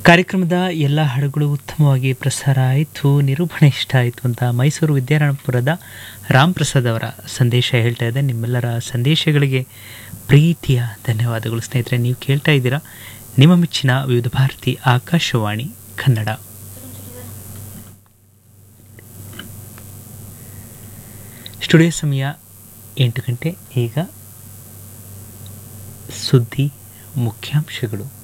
ಕಾರ್ಯಕ್ರಮದ ಎಲ್ಲ ಹಾಡುಗಳು ಉತ್ತಮವಾಗಿ ಪ್ರಸಾರ ಆಯಿತು, ನಿರೂಪಣೆ ಇಷ್ಟ ಆಯಿತು ಅಂತ ಮೈಸೂರು ವಿದ್ಯಾರಣ್ಯಪುರದ ರಾಮ್ ಪ್ರಸಾದ್ ಅವರ ಸಂದೇಶ ಹೇಳ್ತಾ ಇದೆ. ನಿಮ್ಮೆಲ್ಲರ ಸಂದೇಶಗಳಿಗೆ ಪ್ರೀತಿಯ ಧನ್ಯವಾದಗಳು ಸ್ನೇಹಿತರೆ. ನೀವು ಕೇಳ್ತಾ ಇದ್ದೀರಾ ನಿಮ್ಮ ಮೆಚ್ಚಿನ ವಿವಿಧ ಭಾರತಿ ಆಕಾಶವಾಣಿ ಕನ್ನಡ. ಸ್ಟುಡಿಯೋ ಸಮಯ 8 ಗಂಟೆ. ಈಗ ಸುದ್ದಿ ಮುಖ್ಯಾಂಶಗಳು.